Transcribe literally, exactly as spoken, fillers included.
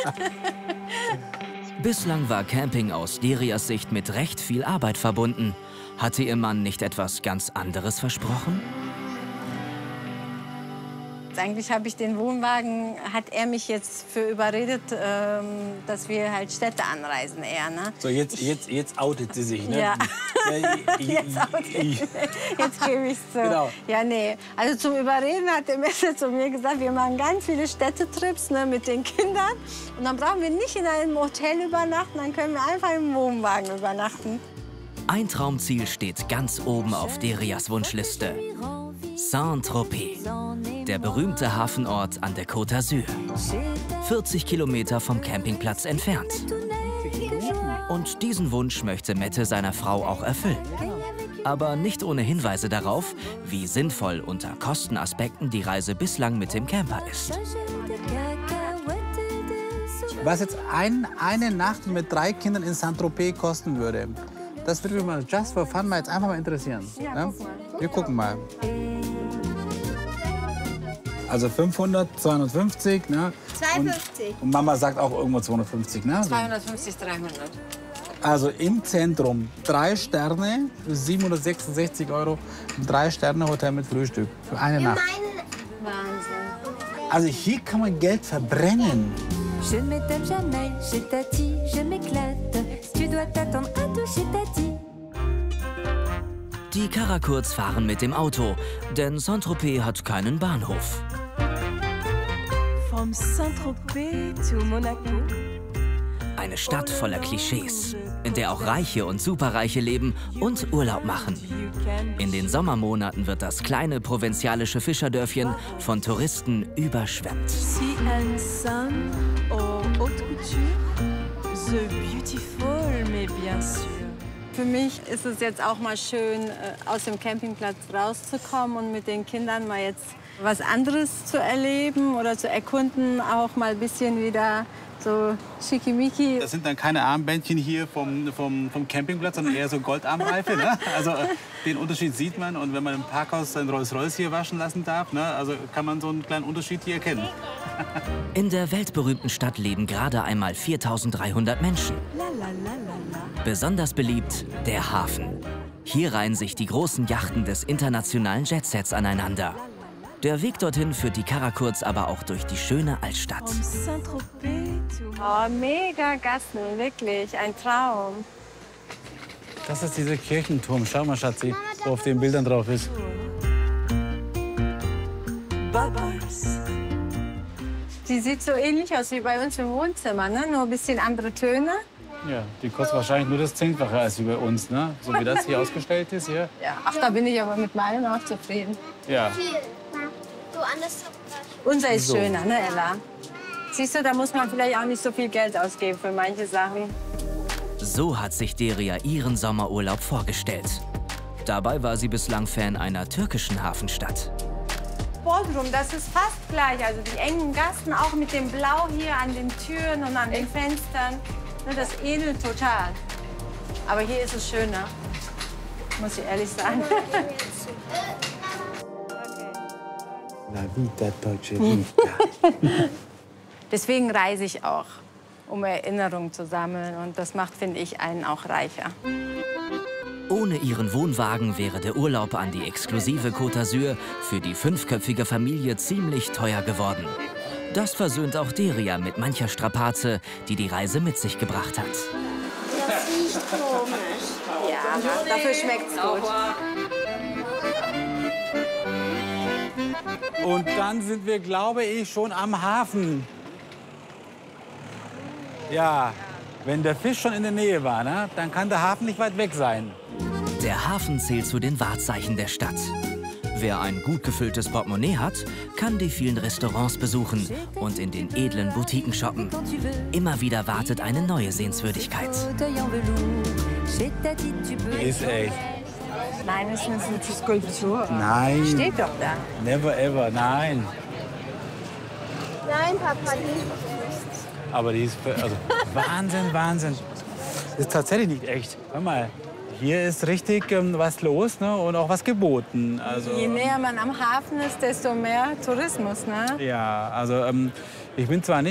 Bislang war Camping aus Derias Sicht mit recht viel Arbeit verbunden. Hatte ihr Mann nicht etwas ganz anderes versprochen? Eigentlich habe ich den Wohnwagen, hat er mich jetzt für überredet, ähm, dass wir halt Städte anreisen eher, ne? So, jetzt, jetzt, jetzt outet sie sich, ne? Ja. ja jetzt outet ich. Jetzt gebe ich es zu. Genau. Ja, nee. Also zum Überreden hat der Messer zu mir gesagt, wir machen ganz viele Städtetrips, ne, mit den Kindern. Und dann brauchen wir nicht in einem Hotel übernachten, dann können wir einfach im Wohnwagen übernachten. Ein Traumziel steht ganz oben auf Derias Wunschliste. Saint-Tropez, der berühmte Hafenort an der Côte d'Azur. vierzig Kilometer vom Campingplatz entfernt. Und diesen Wunsch möchte Mette seiner Frau auch erfüllen. Aber nicht ohne Hinweise darauf, wie sinnvoll unter Kostenaspekten die Reise bislang mit dem Camper ist. Was jetzt ein, eine Nacht mit drei Kindern in Saint-Tropez kosten würde, das würde mich mal just for fun mal jetzt einfach mal interessieren. Ja, ne? guck mal. Wir gucken mal. Also fünfhundert, zweihundertfünfzig, ne? zweihundertfünfzig. Und, und Mama sagt auch irgendwo zweihundertfünfzig, ne? zweihundertfünfzig, dreihundert. Also im Zentrum drei Sterne, siebenhundertsechsundsechzig Euro, ein Drei-Sterne-Hotel mit Frühstück für eine Nacht. Wahnsinn. Also hier kann man Geld verbrennen. Je ne m'étonne jamais, chez Tati, je m'éclate. Tu dois t'attendre à tout chez Tati. Die Karakurz fahren mit dem Auto, denn Saint-Tropez hat keinen Bahnhof. From Saint-Tropez to Monaco. Eine Stadt voller Klischees, in der auch Reiche und Superreiche leben und Urlaub machen. In den Sommermonaten wird das kleine provinzialische Fischerdörfchen von Touristen überschwemmt. Sea and sun, or haute couture, the beautiful, mais bien sûr. Für mich ist es jetzt auch mal schön, aus dem Campingplatz rauszukommen und mit den Kindern mal jetzt was anderes zu erleben oder zu erkunden, auch mal ein bisschen wieder so schickimicki. Das sind dann keine Armbändchen hier vom, vom, vom Campingplatz, sondern eher so Goldarmreife. Ne? Also den Unterschied sieht man. Und wenn man im Parkhaus sein Rolls-Royce hier waschen lassen darf, ne? Also kann man so einen kleinen Unterschied hier erkennen. In der weltberühmten Stadt leben gerade einmal viertausenddreihundert Menschen. Besonders beliebt der Hafen. Hier reihen sich die großen Yachten des internationalen Jetsets aneinander. Der Weg dorthin führt die Karakurz aber auch durch die schöne Altstadt. From Saint-Tropez to... Oh, mega Gassen, wirklich, ein Traum. Das ist dieser Kirchenturm. Schau mal, Schatzi, wo auf den Bildern drauf ist. Bubbles. Die sieht so ähnlich aus wie bei uns im Wohnzimmer, ne? Nur ein bisschen andere Töne. Ja, die kostet wahrscheinlich nur das Zehnfache als wie bei uns, ne? So wie das hier ausgestellt ist hier. Ja, ach, da bin ich aber mit meinem auch zufrieden. Ja. So anders. Unser ist So. schöner, ne, Ella? Siehst du, da muss man vielleicht auch nicht so viel Geld ausgeben für manche Sachen. So hat sich Deria ihren Sommerurlaub vorgestellt. Dabei war sie bislang Fan einer türkischen Hafenstadt. Bodrum, das ist fast gleich. Also die engen Gassen, auch mit dem Blau hier an den Türen und an den Fenstern. Ne, das ähnelt total. Aber hier ist es schöner, muss ich ehrlich sagen. La vita dolce vita. Deswegen reise ich auch, um Erinnerungen zu sammeln. Und das macht, finde ich, einen auch reicher. Ohne ihren Wohnwagen wäre der Urlaub an die exklusive Côte d'Azur für die fünfköpfige Familie ziemlich teuer geworden. Das versöhnt auch Deria mit mancher Strapaze, die die Reise mit sich gebracht hat. Das riecht komisch. Ja, dafür schmeckt's gut. Und dann sind wir, glaube ich, schon am Hafen. Ja, wenn der Fisch schon in der Nähe war, ne, dann kann der Hafen nicht weit weg sein. Der Hafen zählt zu den Wahrzeichen der Stadt. Wer ein gut gefülltes Portemonnaie hat, kann die vielen Restaurants besuchen und in den edlen Boutiquen shoppen. Immer wieder wartet eine neue Sehenswürdigkeit. Ist echt. Nein, es ist eine Skulptur. Nein. Steht doch da. Never ever, nein. Nein, Papa, die. Aber die ist, also, Wahnsinn, Wahnsinn. Das ist tatsächlich nicht echt. Hör mal, hier ist richtig ähm, was los, ne? Und auch was geboten. Also, Je näher man am Hafen ist, desto mehr Tourismus, ne? ja, also ähm, ich bin zwar nicht